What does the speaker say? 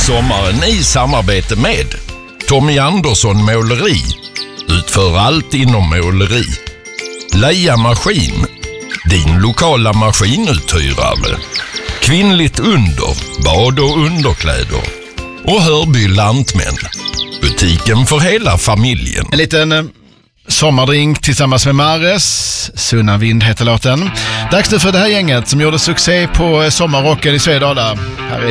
sommaren i samarbete med Tommy Andersson Måleri. Utför allt inom måleri. Leia Maskin, din lokala maskinuthyrare. Kvinnligt under, bad- och underkläder. Och Hörby Lantmän, butiken för hela familjen. En liten sommardrink tillsammans med Mares. Sunna vind heter låten. Dags nu för det här gänget som gjorde succé på sommarrocken i Svedala. Här är